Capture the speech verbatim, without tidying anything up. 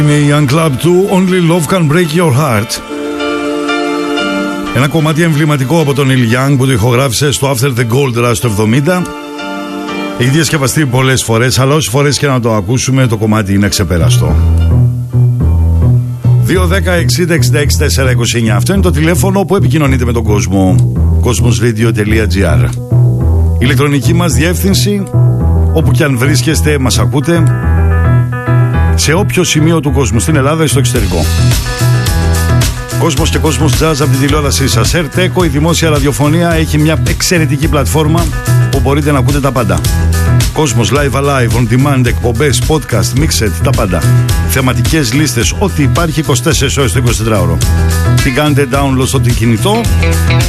Είναι η Young Club του Only Love Can Break Your Heart. Ένα κομμάτι εμβληματικό από τον Neil Young που το ηχογράφησε στο After the Gold Rush το εβδομήντα. Έχει διασκευαστεί πολλές φορές, αλλά όσες φορές και να το ακούσουμε, το κομμάτι είναι ξεπεραστό. δύο δέκα εξήντα εξήντα έξι τετρακόσια είκοσι εννιά. Αυτό είναι το τηλέφωνο που επικοινωνείτε με τον κόσμο. κοσμοσradio τελεία gr. Η ηλεκτρονική μας διεύθυνση, όπου και αν βρίσκεστε, μας ακούτε σε όποιο σημείο του κόσμου, στην Ελλάδα ή στο εξωτερικό. Κόσμος και Κόσμος Jazz από την τηλεόρασή σας. Ερτέκο, η δημόσια ραδιοφωνία, έχει μια εξαιρετική πλατφόρμα που μπορείτε να ακούτε τα πάντα. Κόσμος Live Alive, On Demand, εκπομπές, podcast, mixed, τα πάντα. Θεματικές λίστες, ό,τι υπάρχει είκοσι τέσσερις ώρες το εικοσιτετράωρο. Την κάνετε download στο κινητό